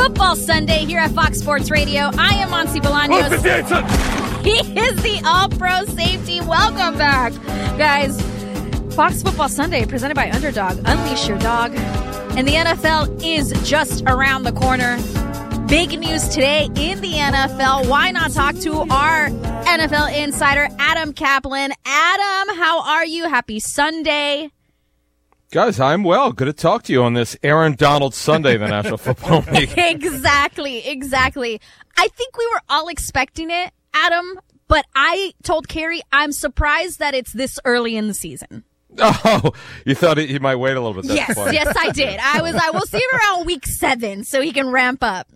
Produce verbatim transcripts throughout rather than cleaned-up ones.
Football Sunday here at Fox Sports Radio. I am Monty Bolaños. He is the All-Pro Safety. Welcome back, guys. Fox Football Sunday presented by Underdog. Unleash your dog. And the N F L is just around the corner. Big news today in the N F L. Why not talk to our N F L insider, Adam Kaplan? Adam, how are you? Happy Sunday. Guys, I'm well. Good to talk to you on this Aaron Donald Sunday in the National Football League. Exactly, exactly. I think we were all expecting it, Adam, but I told Carrie I'm surprised that it's this early in the season. Oh, you thought he might wait a little bit. That's yes, funny. yes, I did. I was. I will see him around week seven so he can ramp up.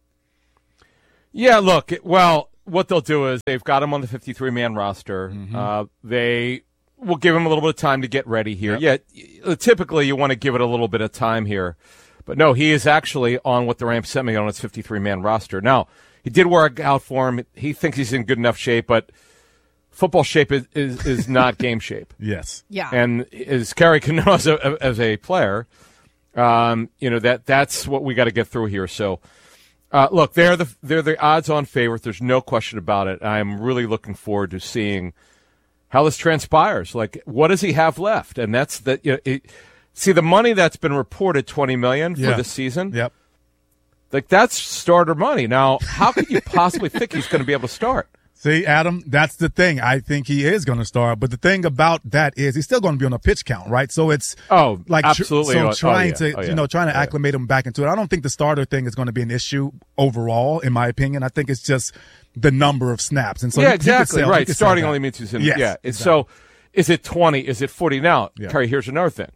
Yeah, look, well, what they'll do is they've got him on the fifty-three man roster. Mm-hmm. Uh, they will give him a little bit of time to get ready here. Yep. Yeah, typically you want to give it a little bit of time here. But no, he is actually on what the Rams sent me on his fifty-three man roster. Now, he did work out for him. He thinks he's in good enough shape, but football shape is, is, is not game shape. Yes. Yeah. And as Carrie can know as a, as a player, um, you know, that that's what we got to get through here. So, uh, look, they're the they're the odds-on favorite. There's no question about it. I'm really looking forward to seeing how this transpires. Like, what does he have left? And that's the you know, it, see the money that's been reported, twenty million dollars for yeah. this season. Yep. Like, that's starter money. Now, how could you possibly think he's going to be able to start? See, Adam, that's the thing. I think he is going to start, but the thing about that is he's still going to be on a pitch count, right? So it's oh, like absolutely. Tr- so oh, trying oh, yeah. to oh, yeah. you know trying to oh, acclimate yeah. him back into it. I don't think the starter thing is going to be an issue overall, in my opinion. I think it's just the number of snaps, and so yeah, you, exactly you sell, right. Starting only means he's in. Yes, yeah, it's exactly. so. Is it twenty? Is it forty? Now, yeah. Kerry, here's another thing.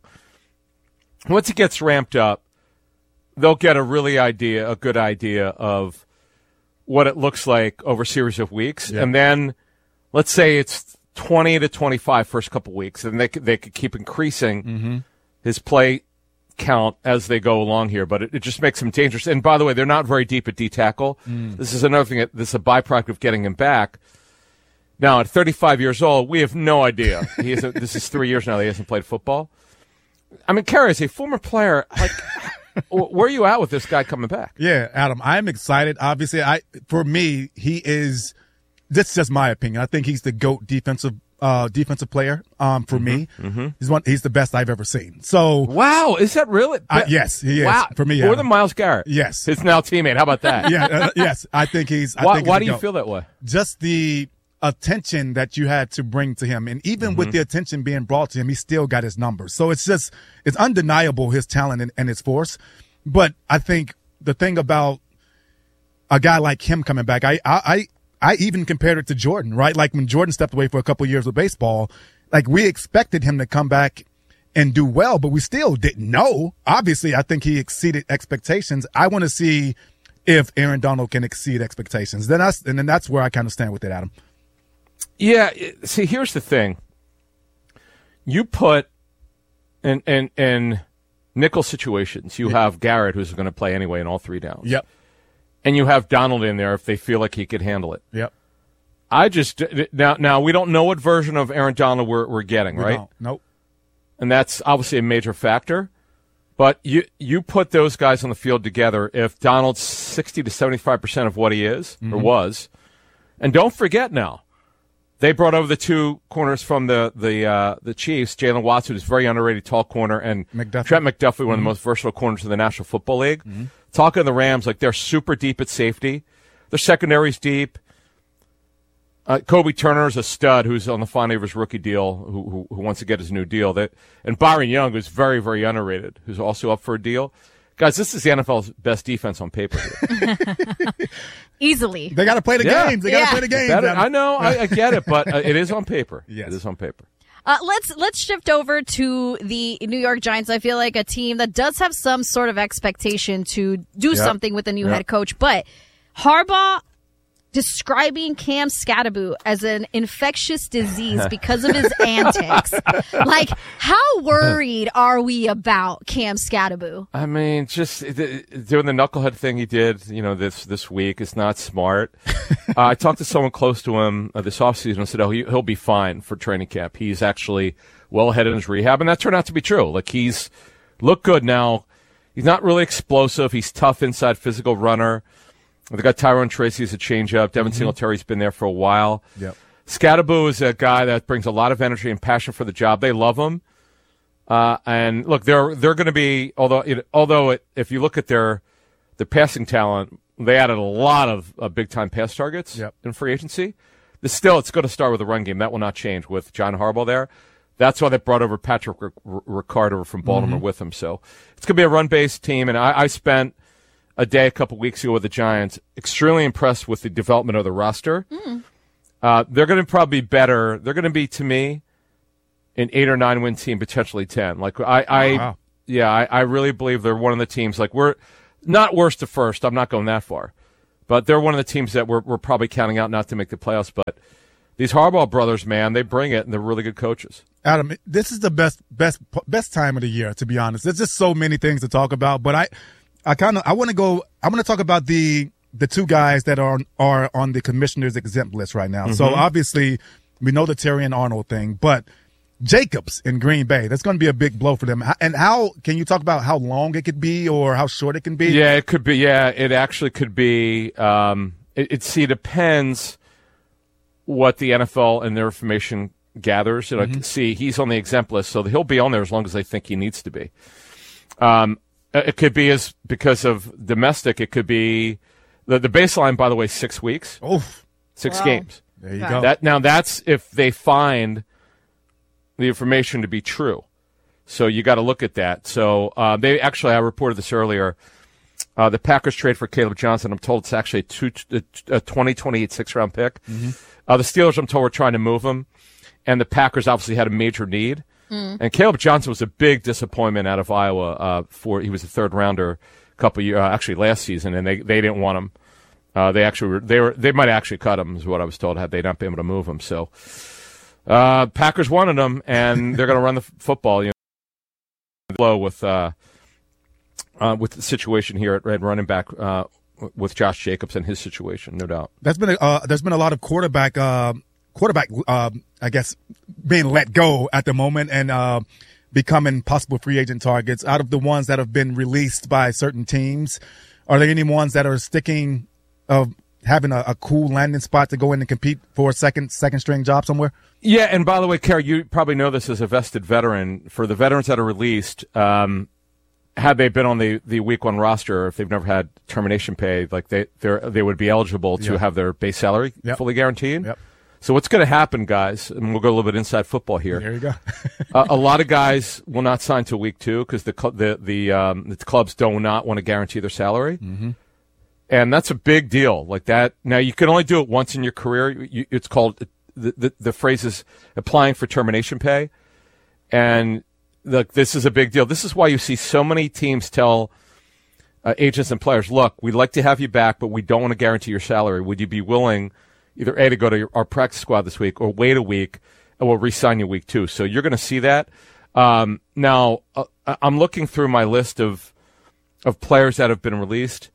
Once he gets ramped up, they'll get a really idea, a good idea of what it looks like over a series of weeks, yeah. and then let's say it's twenty to twenty-five first couple weeks, and they could, they could keep increasing mm-hmm. his play count as they go along here, but it, it just makes him dangerous. And by the way, they're not very deep at D tackle. Mm. This is another thing. That, this is a byproduct of getting him back. Now, at thirty-five years old, we have no idea. He isn't, this is three years now that he hasn't played football. I mean, Kerry, as a former player, like, where are you at with this guy coming back? Yeah, Adam, I'm excited. Obviously, I for me, he is. This is just my opinion. I think he's the GOAT defensive uh, defensive player um, for mm-hmm, me. Mm-hmm. He's one. He's the best I've ever seen. So wow, is that really? Uh, yes, he is. Wow, for me, more Adam. than Myles Garrett. Yes, his now teammate. How about that? yeah, uh, yes, I think he's. I why think why he's do you GOAT. feel that way? Just the attention that you had to bring to him, and even mm-hmm. with the attention being brought to him, he still got his numbers. So it's just it's undeniable his talent and, and his force. But I think the thing about a guy like him coming back, I I. I I even compared it to Jordan, right? Like when Jordan stepped away for a couple of years with baseball, like we expected him to come back and do well, but we still didn't know. Obviously, I think he exceeded expectations. I want to see if Aaron Donald can exceed expectations. Then that's, and then that's where I kind of stand with it, Adam. Yeah. See, here's the thing. You put in, in, in nickel situations, you yeah. have Garrett, who's going to play anyway in all three downs. Yep. And you have Donald in there if they feel like he could handle it. Yep. I just now now we don't know what version of Aaron Donald we're we're getting, we right? Don't. Nope. And that's obviously a major factor. But you you put those guys on the field together. If Donald's sixty to seventy five percent of what he is mm-hmm. or was, and don't forget now, they brought over the two corners from the the uh, the Chiefs, Jalen Watson, who's a very underrated tall corner, and McDuffie. Trent McDuffie, one mm-hmm. of the most versatile corners in the National Football League. Mm-hmm. Talking to the Rams, like they're super deep at safety. Their secondary's deep. Uh, Kobe Turner's a stud who's on the final of his rookie deal, who, who who wants to get his new deal. That and Byron Young, who's very, very underrated, who's also up for a deal. Guys, this is the N F L's best defense on paper here. Easily. They got to play the yeah. games. They got to yeah. play the games. Better, I know, I, I get it, but uh, it is on paper. Yes. It is on paper. Uh, let's let's shift over to the New York Giants. I feel like a team that does have some sort of expectation to do yep. something with a new yep. head coach. But Harbaugh describing Cam Skattebo as an infectious disease because of his antics. Like, how worried are we about Cam Skattebo? I mean, just th- doing the knucklehead thing he did, you know, this this week is not smart. uh, I talked to someone close to him uh, this offseason and said, oh, he, he'll be fine for training camp. He's actually well ahead in his rehab, and that turned out to be true. Like, he's looked good now. He's not really explosive. He's tough inside, physical runner. They got Tyrone Tracy as a changeup. Devin mm-hmm. Singletary's been there for a while. Yep. Scatterboo is a guy that brings a lot of energy and passion for the job. They love him. Uh, and look, they're they're going to be although it, although it, if you look at their their passing talent, they added a lot of uh, big time pass targets yep. in free agency. This still, it's going to start with a run game. That will not change with John Harbaugh there. That's why they brought over Patrick R- R- Ricard over from Baltimore mm-hmm. with him. So it's going to be a run based team. And I, I spent a day a couple weeks ago with the Giants, extremely impressed with the development of the roster. Mm. Uh, they're going to probably be better. They're going to be, to me, an eight or nine win team, potentially ten. Like I, I wow. yeah, I, I really believe they're one of the teams. Like we're not worst to first. I'm not going that far, but they're one of the teams that we're we're probably counting out not to make the playoffs. But these Harbaugh brothers, man, they bring it, and they're really good coaches. Adam, this is the best best best time of the year, to be honest. There's just so many things to talk about, but I, I kind of I want to go. I want to talk about the the two guys that are are on the commissioner's exempt list right now. Mm-hmm. So obviously, we know the Terrion Arnold thing, but Jacobs in Green Bay, that's going to be a big blow for them. And how can you talk about how long it could be or how short it can be? Yeah, it could be. Yeah, it actually could be. Um, it, it see depends what the N F L and their information gathers. You know, mm-hmm. see, he's on the exempt list, so he'll be on there as long as they think he needs to be. Um, it could be as because of domestic. It could be the the baseline. By the way, six weeks. Oh, six wow. games. There you okay. go. That now that's if they find the information to be true. So you got to look at that. So uh, they actually, I reported this earlier. Uh, the Packers trade for Caleb Johnson. I'm told it's actually a, two, a twenty twenty-eight six-round pick. Mm-hmm. Uh, the Steelers, I'm told, were trying to move him, and the Packers obviously had a major need. Mm. And Caleb Johnson was a big disappointment out of Iowa. Uh, for he was a third rounder a couple years, uh, actually last season, and they, they didn't want him. Uh, they actually were, they were they might actually cut him, is what I was told, had they not been able to move him. So. Uh, Packers wanted them, and they're going to run the f- football. You know, with uh, uh, with the situation here at Red running back uh, with Josh Jacobs and his situation, no doubt. That's been a, uh, there's been a lot of quarterback uh, quarterback uh, I guess being let go at the moment and uh, becoming possible free agent targets. Out of the ones that have been released by certain teams, are there any ones that are sticking of uh, having a, a cool landing spot to go in and compete for a second second string job somewhere? Yeah, and by the way, Kerry, you probably know this as a vested veteran. For the veterans that are released, um, had they been on the, the week one roster, if they've never had termination pay, like they they would be eligible to yep. have their base salary yep. fully guaranteed. Yep. So what's going to happen, guys, and we'll go a little bit inside football here. There you go. uh, a lot of guys will not sign till week two because the, cl- the, the, um, the clubs do not want to guarantee their salary. Mm-hmm. And that's a big deal. Like that. Now, you can only do it once in your career. You, it's called the, the the phrase is applying for termination pay, and look, this is a big deal. This is why you see so many teams tell uh, agents and players, "Look, we'd like to have you back, but we don't want to guarantee your salary. Would you be willing, either A, to go to your, our practice squad this week, or wait a week, and we'll re-sign you week two?" So you're going to see that. Um, now, uh, I'm looking through my list of of players that have been released.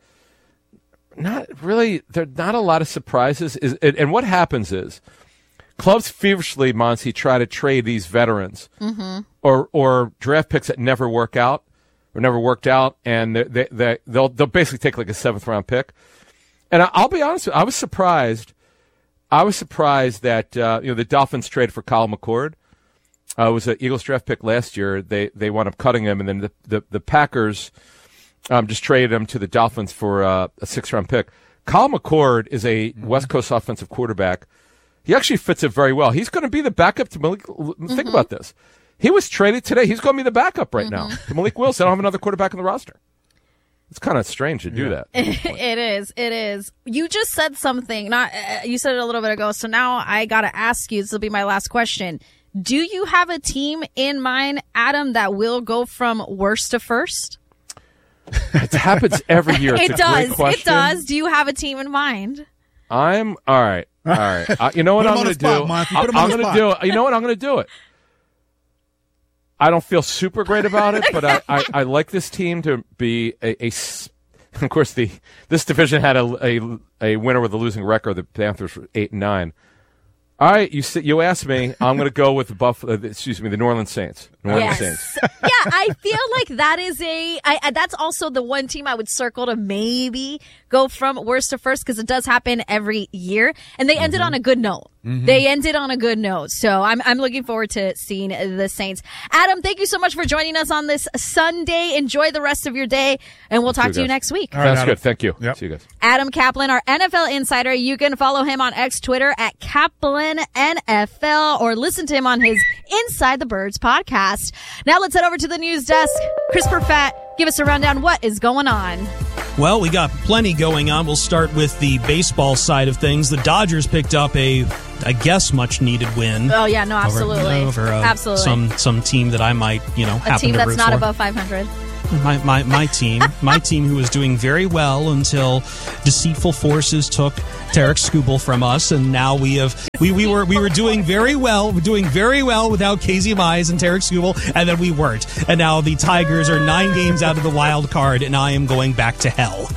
Not really. There are not a lot of surprises. Is and what happens is clubs feverishly, Monty, try to trade these veterans mm-hmm. or or draft picks that never work out or never worked out, and they they, they they'll they'll basically take like a seventh round pick. And I, I'll be honest with you, I was surprised. I was surprised that uh, you know the Dolphins traded for Kyle McCord. Uh, it was an Eagles draft pick last year. They they wound up cutting him, and then the the, the Packers. Um, just traded him to the Dolphins for uh, a six-round pick. Kyle McCord is a mm-hmm. West Coast offensive quarterback. He actually fits it very well. He's going to be the backup to Malik. Mm-hmm. Think about this. He was traded today. He's going to be the backup right mm-hmm. now to Malik Willis. They don't have another quarterback on the roster. It's kind of strange to do yeah. that. It is. It is. You just said something. Not uh, you said it a little bit ago. So now I got to ask you. This will be my last question. Do you have a team in mind, Adam, that will go from worst to first? It happens every year. It's it a does. Great question. It does. Do you have a team in mind? I'm all right. All right. Uh, you know what I'm going to do? Monty. Put him I'm on going to do it. You know what? I'm going to do it. I don't feel super great about it, but I, I, I like this team to be a, a. Of course, the this division had a, a a winner with a losing record. The Panthers were eight and nine. All right, you you asked me. I'm going to go with the Buffalo. Excuse me, the New Orleans Saints. New Orleans yes. Saints. Yeah, I feel like that is a. I, I, that's also the one team I would circle to maybe go from worst to first because it does happen every year, and they ended mm-hmm. on a good note. Mm-hmm. They ended on a good note, so I'm I'm looking forward to seeing the Saints. Adam, thank you so much for joining us on this Sunday. Enjoy the rest of your day, and we'll talk you to you guys. next week. All right, That's Adam. good. Thank you. Yep. See you guys. Adam Kaplan, our N F L insider. You can follow him on X Twitter at Kaplan N F L or listen to him on his Inside the Birds podcast. Now let's head over to the news desk. Chris Perfett, give us a rundown. What is going on? Well, we got plenty going on. We'll start with the baseball side of things. The Dodgers picked up a, I guess, much-needed win. Oh, yeah, no, absolutely. Over, over uh, absolutely. Some some team that I might, you know, a happen team to that's root not for. above five hundred. My my my team, my team, who was doing very well until deceitful forces took Tarek Skubal from us, and now we have we, we were we were doing very well, we're doing very well without Casey Mize and Tarek Skubal, and then we weren't, and now the Tigers are nine games out of the wild card, and I am going back to hell.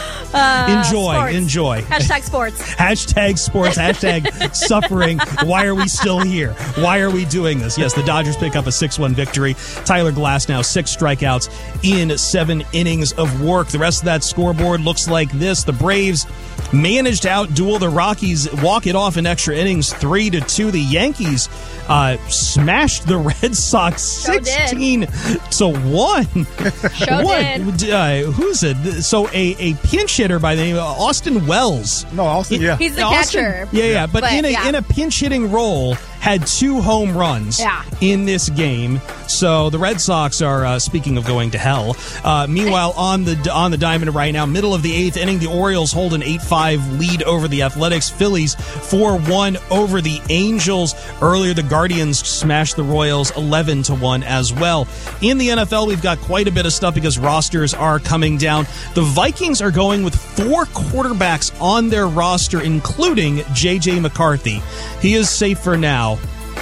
Uh, enjoy, sports. enjoy. Hashtag sports. Hashtag sports. Hashtag suffering. Why are we still here? Why are we doing this? Yes, the Dodgers pick up a six one victory. Tyler Glasnow, six strikeouts in seven innings of work. The rest of that scoreboard looks like this. The Braves managed to outduel the Rockies, walk it off in extra innings, three to two. The Yankees uh, smashed the Red Sox sixteen to one. Show what? did. Uh, who's it? So a, a pinch hitter by the name of Austin Wells. No, Austin, yeah. He's the Austin, catcher. Yeah, yeah. But, but in a yeah. in a pinch hitting role, had two home runs yeah. in this game. So the Red Sox are uh, speaking of going to hell. Uh, meanwhile, on the on the diamond right now, middle of the eighth inning, the Orioles hold an eight five lead over the Athletics. Phillies four one over the Angels. Earlier, the Guardians smashed the Royals eleven to one as well. In the N F L, we've got quite a bit of stuff because rosters are coming down. The Vikings are going with four quarterbacks on their roster, including J J McCarthy. He is safe for now.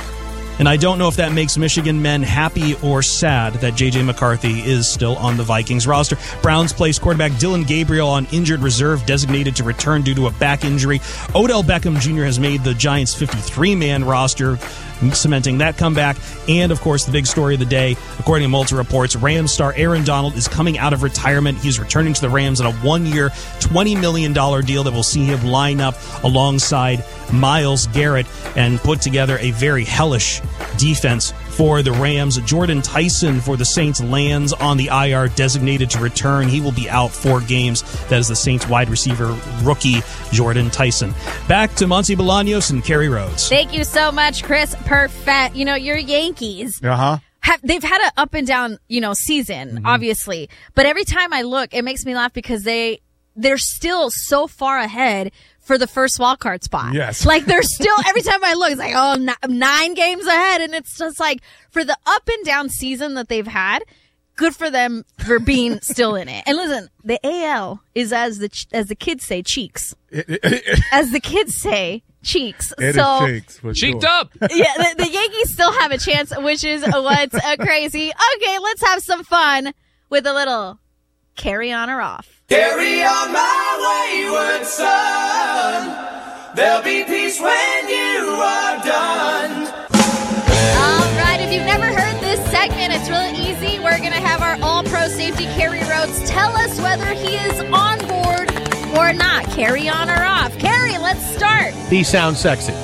And I don't know if that makes Michigan men happy or sad that J J McCarthy is still on the Vikings roster. Browns place quarterback Dylan Gabriel on injured reserve, designated to return due to a back injury. Odell Beckham Junior has made the Giants' fifty-three man roster, cementing that comeback. And, of course, the big story of the day, according to Multi Reports, Rams star Aaron Donald is coming out of retirement. He's returning to the Rams on a one-year, twenty million dollars deal that will see him line up alongside Myles Garrett and put together a very hellish defense for the Rams. Jordan Tyson for the Saints lands on the I R, designated to return. He will be out four games. That is the Saints wide receiver rookie, Jordan Tyson. Back to Monty Bolaños and Kerry Rhodes. Thank you so much, Chris Perfett. You know, your Yankees. Uh-huh. Have, they've had an up and down, you know, season, mm-hmm. obviously. But every time I look, it makes me laugh because they, they're still so far ahead for the first wild card spot. Yes. Like, they're still, every time I look, it's like, oh, n- nine games ahead. And it's just like, for the up and down season that they've had, good for them for being still in it. And listen, the A L is, as the ch- as the kids say, cheeks. As the kids say, cheeks. It so, is cheeks. For Cheeked sure. up. Yeah, the, the Yankees still have a chance, which is what's uh, crazy. Okay, let's have some fun with a little carry on or off. Carry on my wayward son. There'll be peace when you are done. All right, if you've never heard this segment, it's really easy. We're going to have our all-pro safety Kerry Rhodes tell us whether he is on board or not. Carry on or off. Kerry, let's start. He sounds sexy.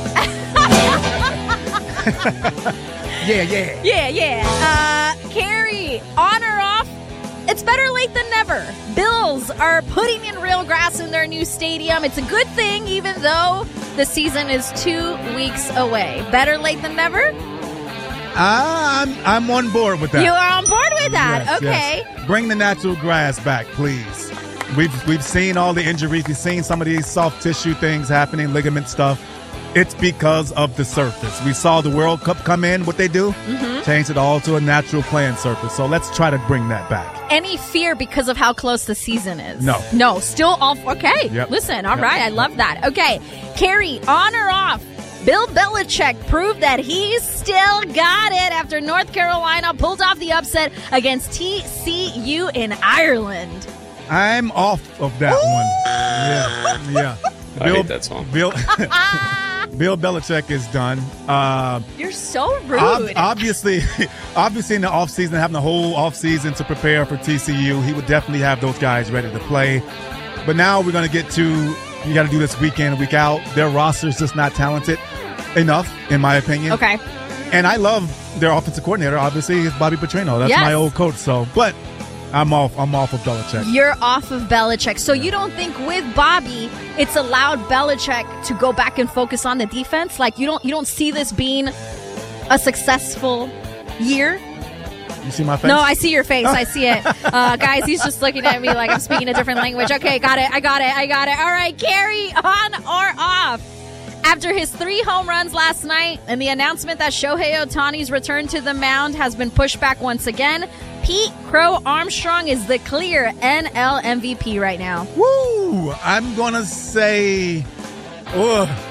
Yeah, yeah. Yeah, yeah. Uh, Kerry, on or off? It's better late than never. Bills are putting in real grass in their new stadium. It's a good thing, even though the season is two weeks away. Better late than never? I'm I'm on board with that. You are on board with that. Yes, okay. yes. Bring the natural grass back, please. We've we've seen all the injuries. We've seen some of these soft tissue things happening, ligament stuff. It's because of the surface. We saw the World Cup come in. What they do? Mm-hmm. Change it all to a natural playing surface. So let's try to bring that back. Any fear because of how close the season is? No. No. Still off. Okay. Yep. Listen. All yep. right. I love that. Okay. Kerry, on or off? Bill Belichick proved that he's still got it after North Carolina pulled off the upset against T C U in Ireland. I'm off of that one. Yeah, yeah. I hate that song. Bill, Bill Belichick is done. Uh, You're so rude. ob- obviously, obviously in the offseason, having the whole offseason to prepare for T C U, he would definitely have those guys ready to play. But now we're going to get to, you got to do this week in and week out. Their roster's just not talented enough, in my opinion. Okay. And I love their offensive coordinator, obviously, is Bobby Petrino. That's Yes. my old coach. So, but I'm off. I'm off of Belichick. You're off of Belichick. So you don't think with Bobby, it's allowed Belichick to go back and focus on the defense? Like you don't you don't see this being a successful year? You see my face? No, I see your face. I see it. Uh, guys, he's just looking at me like I'm speaking a different language. Okay, got it. I got it. I got it. All right, Carrie, on or off? After his three home runs last night and the announcement that Shohei Ohtani's return to the mound has been pushed back once again, Pete Crow Armstrong is the clear N L M V P right now. Woo! I'm going to say, oh,